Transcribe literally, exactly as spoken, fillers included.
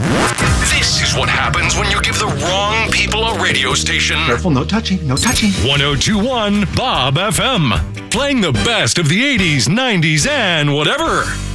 This is what happens when you give the wrong people a radio station. Careful, no touching, no touching. one oh two point one Bob F M. Playing the best of the eighties, nineties, and whatever.